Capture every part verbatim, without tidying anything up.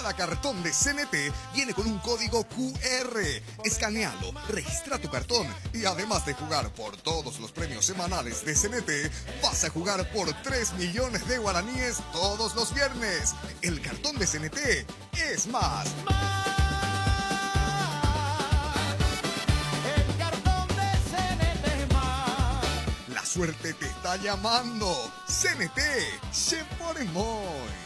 Cada cartón de C N T viene con un código Q R. Escanealo, registra tu cartón y además de jugar por todos los premios semanales de C N T, vas a jugar por tres millones de guaraníes todos los viernes. El cartón de C N T es más. El cartón de C N T más. La suerte te está llamando. C N T, se pone muy.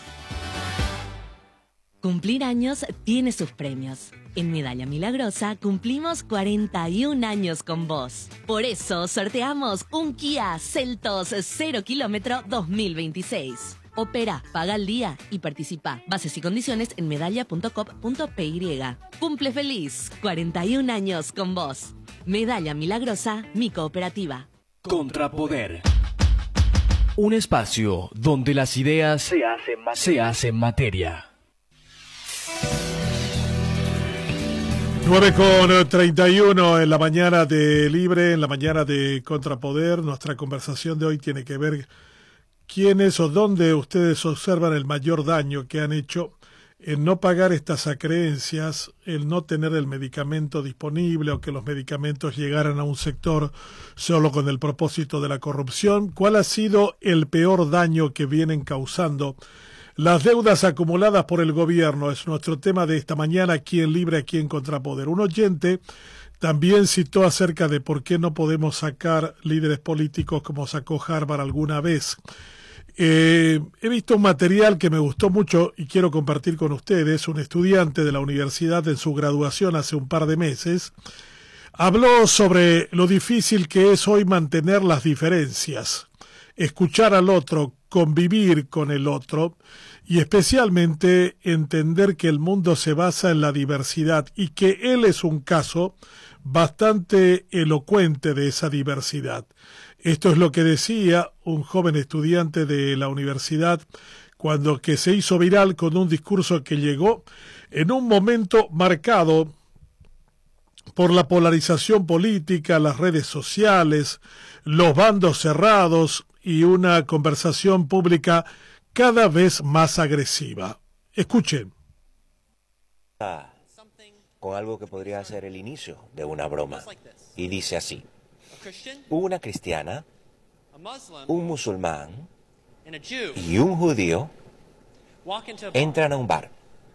Cumplir años tiene sus premios. En Medalla Milagrosa cumplimos cuarenta y un años con vos. Por eso sorteamos un Kia Seltos cero kilómetro dos mil veintiséis. Opera, paga al día y participa. Bases y condiciones en medalla punto com punto p y. Cumple feliz, cuarenta y un años con vos. Medalla Milagrosa, mi cooperativa. Contrapoder. Un espacio donde las ideas se hacen materia. Se hacen materia. nueve con treinta y uno en la mañana de Libre, en la mañana de Contrapoder. Nuestra conversación de hoy tiene que ver quiénes o dónde ustedes observan el mayor daño que han hecho en no pagar estas acreencias, el no tener el medicamento disponible o que los medicamentos llegaran a un sector solo con el propósito de la corrupción. ¿Cuál ha sido el peor daño que vienen causando las deudas acumuladas por el gobierno? Es nuestro tema de esta mañana aquí en Libre, aquí en Contrapoder. Un oyente también citó acerca de por qué no podemos sacar líderes políticos como sacó Harvard alguna vez. Eh, he visto un material que me gustó mucho y quiero compartir con ustedes. Un estudiante de la universidad en su graduación hace un par de meses habló sobre lo difícil que es hoy mantener las diferencias, escuchar al otro, convivir con el otro y especialmente entender que el mundo se basa en la diversidad y que él es un caso bastante elocuente de esa diversidad. Esto es lo que decía un joven estudiante de la universidad cuando que se hizo viral con un discurso que llegó en un momento marcado por la polarización política, las redes sociales, los bandos cerrados y una conversación pública cada vez más agresiva. Escuchen. Ah, con algo que podría ser el inicio de una broma. Y dice así: una cristiana, un musulmán y un judío entran a un bar.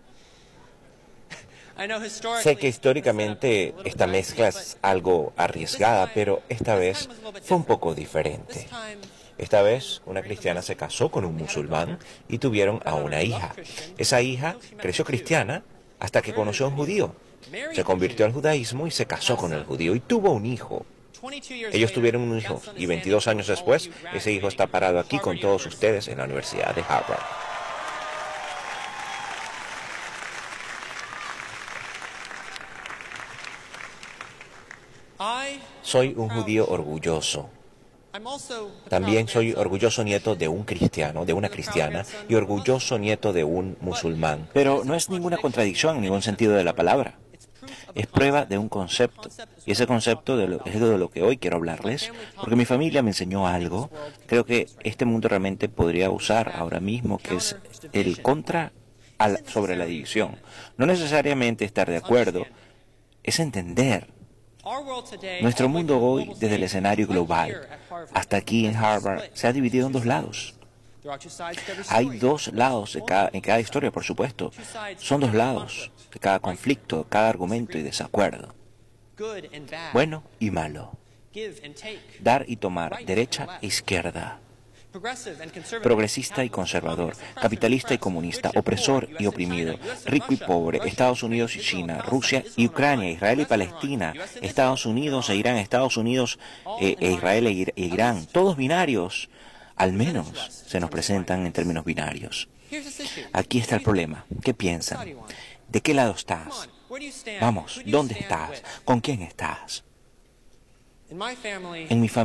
Sé que históricamente esta mezcla es algo arriesgada, pero esta vez fue un poco diferente. Esta vez una cristiana se casó con un musulmán y tuvieron a una hija. Esa hija creció cristiana hasta que conoció a un judío. Se convirtió al judaísmo y se casó con el judío y tuvo un hijo. Ellos tuvieron un hijo y veintidós años después ese hijo está parado aquí con todos ustedes en la Universidad de Harvard. Soy un judío orgulloso. También soy orgulloso nieto de un cristiano, de una cristiana, y orgulloso nieto de un musulmán. Pero no es ninguna contradicción en ningún sentido de la palabra. Es prueba de un concepto, y ese concepto de lo, es de lo que hoy quiero hablarles, porque mi familia me enseñó algo, creo que este mundo realmente podría usar ahora mismo, que es el contra al, sobre la división. No necesariamente estar de acuerdo, es entender. Nuestro mundo hoy, desde el escenario global hasta aquí en Harvard, se ha dividido en dos lados. Hay dos lados de cada, en cada historia, por supuesto. Son dos lados de cada conflicto, cada argumento y desacuerdo. Bueno y malo. Dar y tomar, derecha e izquierda. Progresista y conservador, capitalista y comunista, opresor y oprimido, rico y pobre, Estados Unidos y China, Rusia y Ucrania, Israel y Palestina, Estados Unidos e Irán, Estados Unidos e, e Israel e, e Irán, todos binarios, al menos se nos presentan en términos binarios. Aquí está el problema. ¿Qué piensan? ¿De qué lado estás? Vamos, ¿dónde estás? ¿Con quién estás? En mi familia